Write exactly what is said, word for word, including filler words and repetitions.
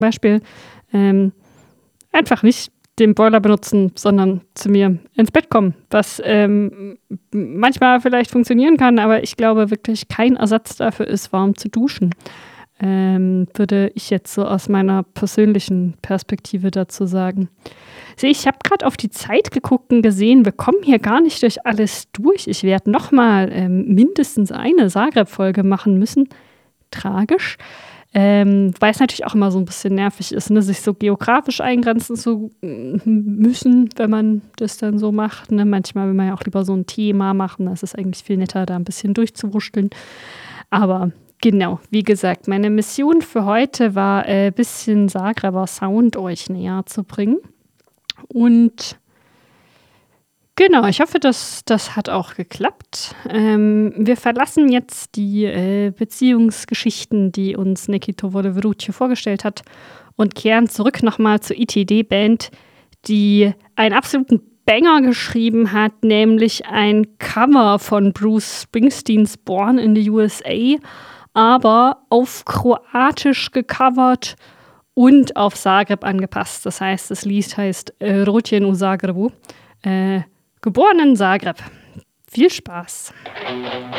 Beispiel ähm, einfach nicht den Boiler benutzen, sondern zu mir ins Bett kommen, was ähm, manchmal vielleicht funktionieren kann, aber ich glaube wirklich kein Ersatz dafür ist, warm zu duschen. Ähm, würde ich jetzt so aus meiner persönlichen Perspektive dazu sagen. Sehe, ich habe gerade auf die Zeit geguckt und gesehen, wir kommen hier gar nicht durch alles durch. Ich werde nochmal ähm, mindestens eine Zagreb-Folge machen müssen. Tragisch. Ähm, weil es natürlich auch immer so ein bisschen nervig ist, ne, sich so geografisch eingrenzen zu müssen, wenn man das dann so macht. Ne? Manchmal will man ja auch lieber so ein Thema machen. Das ist eigentlich viel netter, da ein bisschen durchzuwurschteln. Aber genau, wie gesagt, meine Mission für heute war, ein äh, bisschen Zagreber Sound euch näher zu bringen. Und genau, ich hoffe, dass das hat auch geklappt. Ähm, wir verlassen jetzt die äh, Beziehungsgeschichten, die uns Nikita Voleverutje vorgestellt hat, und kehren zurück nochmal zur I T D-Band, die einen absoluten Banger geschrieben hat, nämlich ein Cover von Bruce Springsteens Born in the U S A, aber auf Kroatisch gecovert und auf Zagreb angepasst. Das heißt, das Lied heißt äh, Rođen u Zagrebu. Äh, Geboren in Zagreb. Viel Spaß.